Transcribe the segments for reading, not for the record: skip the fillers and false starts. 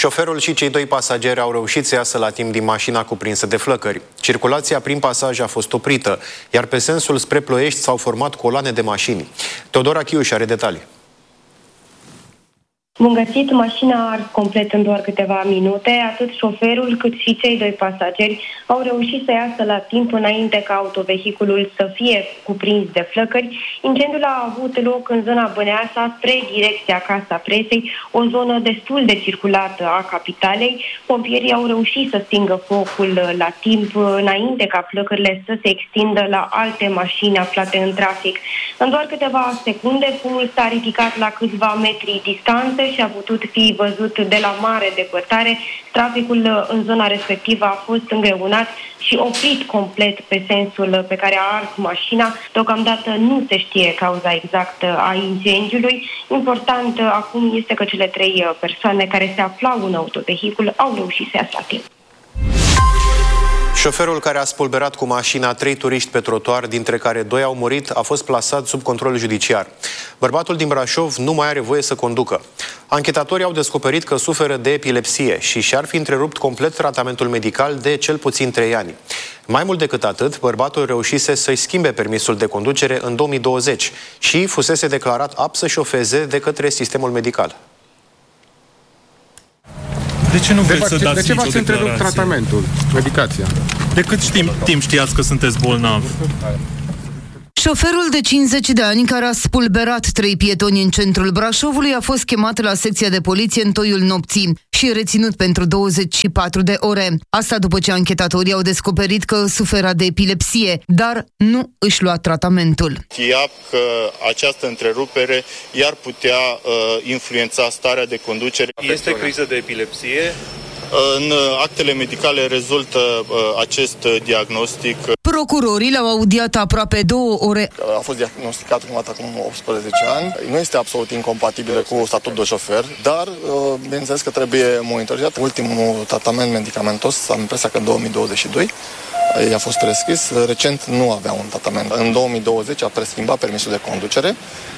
Șoferul și cei doi pasageri au reușit să iasă la timp din mașina cuprinsă de flăcări. Circulația prin pasaj a fost oprită, iar pe sensul spre Ploiești s-au format coloane de mașini. Teodora Chiuș are detalii. Bun găsit, mașina a ars complet în doar câteva minute. Atât șoferul cât și cei doi pasageri au reușit să iasă la timp înainte ca autovehiculul să fie cuprins de flăcări. Incendiul a avut loc în zona Băneasa, spre direcția Casa Presei, o zonă destul de circulată a capitalei. Pompierii au reușit să stingă focul la timp înainte ca flăcările să se extindă la alte mașini aflate în trafic. În doar câteva secunde, fumul s-a ridicat la câțiva metri distanță și a putut fi văzut de la mare depărtare. Traficul în zona respectivă a fost îngreunat și oprit complet pe sensul pe care a ars mașina. Deocamdată nu se știe cauza exactă a incendiului. Important acum este că cele trei persoane care se aflau în autovehicul au reușit să iasă la timp. Șoferul care a spulberat cu mașina 3 turiști pe trotuar, dintre care 2 au murit, a fost plasat sub control judiciar. Bărbatul din Brașov nu mai are voie să conducă. Anchetatorii au descoperit că suferă de epilepsie și și-ar fi întrerupt complet tratamentul medical de cel puțin 3 ani. Mai mult decât atât, bărbatul reușise să-și schimbe permisul de conducere în 2020 și fusese declarat apт să șofeze de către sistemul medical. De ce nu vreți să dați de ce v-ați întrerupt tratamentul, medicația? De cât timp știați că sunteți bolnav? Șoferul de 50 de ani care a spulberat 3 pietoni în centrul Brașovului a fost chemat la secția de poliție în toiul nopții și reținut pentru 24 de ore. Asta după ce anchetatorii au descoperit că sufera de epilepsie, dar nu își lua tratamentul. Știa că această întrerupere i-ar putea influența starea de conducere. Este criză de epilepsie? În actele medicale rezultă acest diagnostic. Procurorii l-au audiat aproape 2 ore. A fost diagnosticat prima dată acum 18 ani. Nu este absolut incompatibilă cu statutul de șofer, dar bineînțeles că trebuie monitorizat. Ultimul tratament medicamentos, am impresia că în 2022, i-a fost prescris. Recent nu avea un tratament. În 2020 a preschimbat permisul de conducere.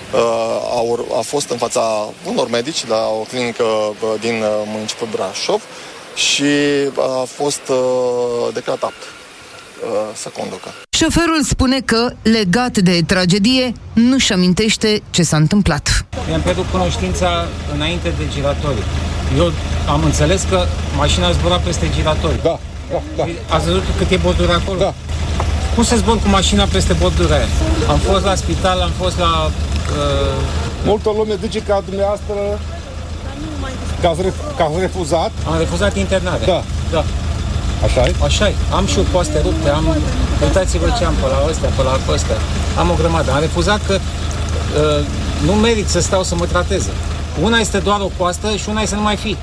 A fost în fața unor medici la o clinică din municipiul Brașov și a fost declarat apt să conducă. Șoferul spune că, legat de tragedie, nu-și amintește ce s-a întâmplat. Mi-am pierdut cunoștința înainte de giratorii. Eu am înțeles că mașina zbura peste giratorii. Da. Ați văzut cât e bordura acolo? Da. Cum se zbor cu mașina peste bordura aia? Am fost la spital, am fost la... Multă lume zice ca dumneavoastră că ați refuzat. Am refuzat internarea. Da. Așa-i? Așa-i. Am și o poaste rupte, uitați-vă ce am pe la ăstea, pe la ăstea. Am o grămadă. Am refuzat că nu merit să stau să mă trateze. Una este doar o coastă și una este să nu mai fi.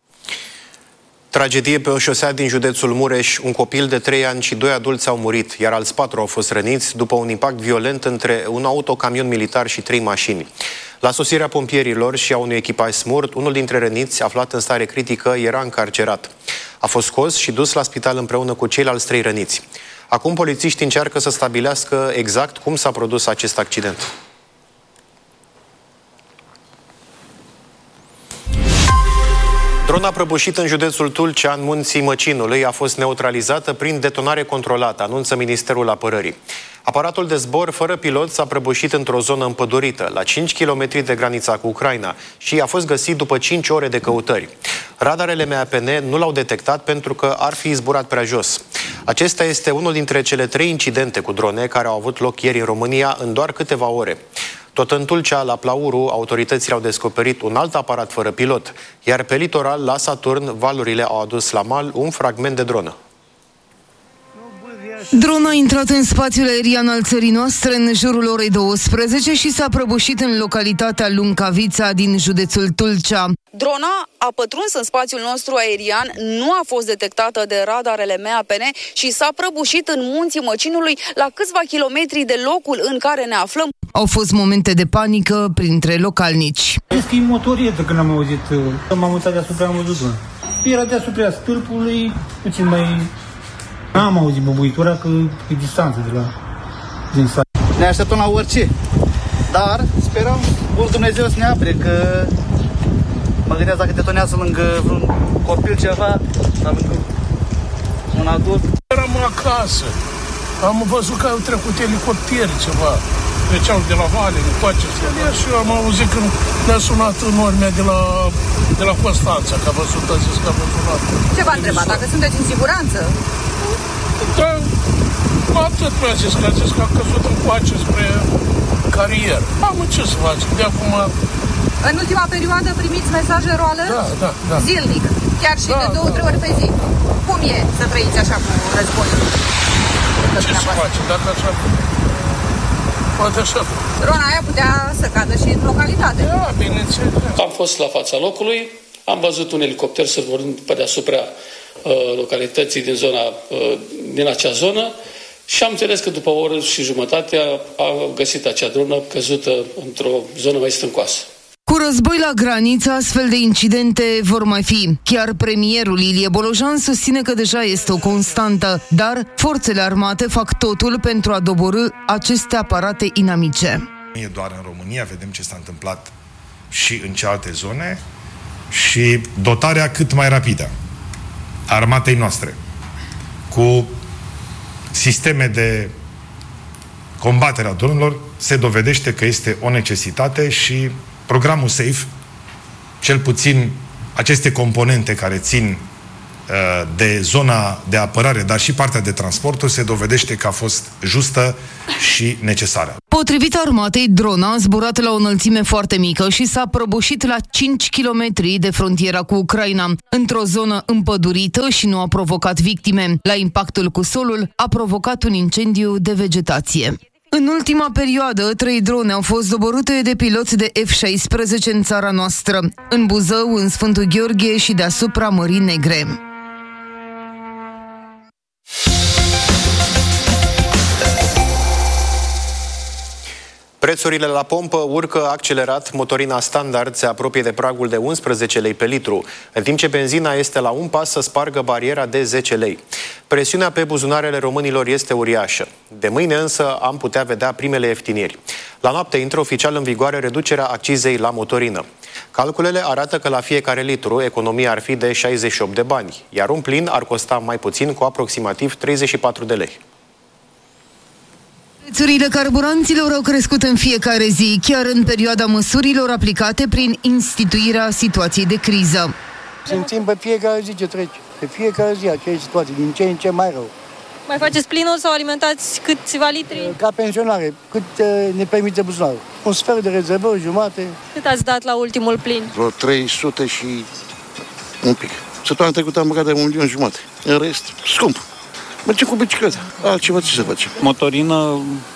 Tragedie pe o șosea din județul Mureș. Un copil de 3 ani și 2 adulți au murit, iar alți 4 au fost răniți după un impact violent între un autocamion militar și 3 mașini. La sosirea pompierilor și a unui echipaj smurt, unul dintre răniți, aflat în stare critică, era încarcerat. A fost scos și dus la spital împreună cu ceilalți 3 răniți. Acum polițiștii încearcă să stabilească exact cum s-a produs acest accident. Drona prăbușită în județul Tulcea, în munții Măcinului, a fost neutralizată prin detonare controlată, anunță Ministerul Apărării. Aparatul de zbor fără pilot s-a prăbușit într-o zonă împădurită, la 5 km de granița cu Ucraina, și a fost găsit după 5 ore de căutări. Radarele MAPN nu l-au detectat pentru că ar fi zburat prea jos. Acesta este unul dintre cele 3 incidente cu drone care au avut loc ieri în România în doar câteva ore. Tot în Tulcea, la Plauru, autoritățile au descoperit un alt aparat fără pilot, iar pe litoral, la Saturn, valurile au adus la mal un fragment de dronă. Drona a intrat în spațiul aerian al țării noastre în jurul orei 12 și s-a prăbușit în localitatea Luncavița din județul Tulcea. Drona a pătruns în spațiul nostru aerian, nu a fost detectată de radarele MAPN și s-a prăbușit în munții Măcinului, la câțiva kilometri de locul în care ne aflăm. Au fost momente de panică printre localnici. Crezi că e motorietă când am auzit, m-am uitat deasupra, am văzut drona. Era deasupra stâlpului, puțin mai... N-am auzit bubuitura, că e distanță din sat. Ne așteptăm la orice, dar sperăm, vor Dumnezeu să ne apere, că Mă gândesc dacă detonează lângă vreun copil ceva, sau lângă un adult. Eram acasă, am văzut că au trecut elicoptere ceva, treceau de la vale, de coace, și eu am auzit când ne-a sunat în urmea de la Constanța, că a văzut, a zis că a văzut. Ce v-a întrebat? Dacă sunteți în siguranță? Da, atât mi-a zis, că a zis că a căzut în coace spre carieră. Am ce să facem, de acum... În ultima perioadă primiți mesaje roală? Da. Zilnic, chiar și de 2-3 ori pe zi. Cum e să trăiți așa cu războiul? Ce să facem, dacă așa... Poate așa. Drona aia putea să cadă și în localitate. Da, bineînțeles. Am fost la fața locului, am văzut un elicopter sărbărind pe deasupra localității din acea zonă și am înțeles că după o oră și jumătate a găsit acea dronă căzută într-o zonă mai stâncoasă. Cu război la graniță, astfel de incidente vor mai fi. Chiar premierul Ilie Bolojan susține că deja este o constantă, dar forțele armate fac totul pentru a doborî aceste aparate inamice. Nu e doar în România, vedem ce s-a întâmplat și în cealaltă zone și dotarea cât mai rapidă a armatei noastre cu sisteme de combatere a dronelor se dovedește că este o necesitate și programul SAFE, cel puțin aceste componente care țin de zona de apărare, dar și partea de transporturi, se dovedește că a fost justă și necesară. Potrivit armatei, drona a zburat la o înălțime foarte mică și s-a prăbușit la 5 km de frontiera cu Ucraina, într-o zonă împădurită și nu a provocat victime. La impactul cu solul a provocat un incendiu de vegetație. În ultima perioadă, 3 drone au fost doborâte de piloți de F-16 în țara noastră, în Buzău, în Sfântul Gheorghe și deasupra Mării Negre. Prețurile la pompă urcă accelerat, motorina standard se apropie de pragul de 11 lei pe litru, în timp ce benzina este la un pas să spargă bariera de 10 lei. Presiunea pe buzunarele românilor este uriașă. De mâine însă am putea vedea primele ieftiniri. La noapte intră oficial în vigoare reducerea accizei la motorină. Calculele arată că la fiecare litru economia ar fi de 68 de bani, iar un plin ar costa mai puțin, cu aproximativ 34 de lei. Prețurile carburanților au crescut în fiecare zi, chiar în perioada măsurilor aplicate prin instituirea situației de criză. Simțim pe fiecare zi ce trece, pe fiecare zi aceeași situație, din ce în ce mai rău. Mai faceți plinul sau alimentați câțiva litri? Ca pensionare, cât ne permite buzunarul. Un sfert de rezervă, o jumate. Cât ați dat la ultimul plin? Vreo 300 și un pic. Săptămâna trecută am băgat de 1,5 milion. În rest, scump. Mergem cu bicicleta. Altceva ce să facem? Motorină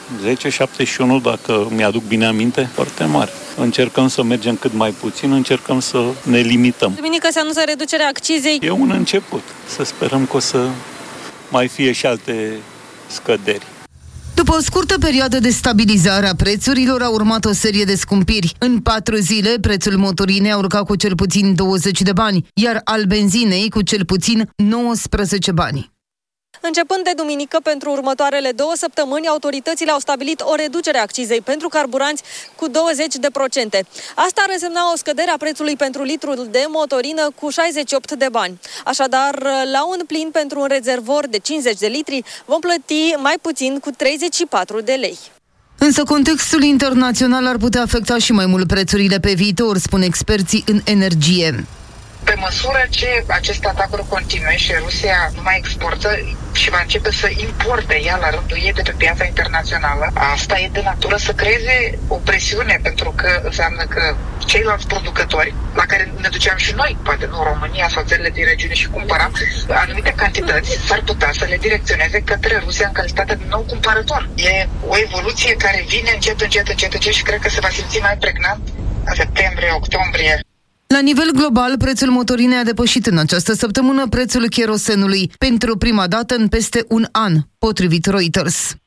10,71, dacă mi-aduc bine aminte, foarte mare. Încercăm să mergem cât mai puțin, încercăm să ne limităm. Duminică se anunță reducerea accizei. E un început. Să sperăm că o să mai fie și alte scăderi. După o scurtă perioadă de stabilizare a prețurilor, a urmat o serie de scumpiri. În 4 zile, prețul motorinei a urcat cu cel puțin 20 de bani, iar al benzinei cu cel puțin 19 bani. Începând de duminică, pentru următoarele 2 săptămâni, autoritățile au stabilit o reducere a accizei pentru carburanți cu 20%. Asta ar însemna o scădere a prețului pentru litrul de motorină cu 68 de bani. Așadar, la un plin pentru un rezervor de 50 de litri, vom plăti mai puțin cu 34 de lei. Însă contextul internațional ar putea afecta și mai mult prețurile pe viitor, spun experții în energie. Pe măsură ce aceste atacuri continue și Rusia nu mai exportă și va începe să importe ea la rândul ei de pe piața internațională, asta e de natură să creeze o presiune, pentru că înseamnă că ceilalți producători, la care ne duceam și noi, poate nu România sau țările din regiune, și cumpăram anumite cantități, s-ar putea să le direcționeze către Rusia în calitate de nou cumpărător. E o evoluție care vine încet și cred că se va simți mai pregnant în septembrie, octombrie. La nivel global, prețul motorinei a depășit în această săptămână prețul cherosenului pentru prima dată în peste un an, potrivit Reuters.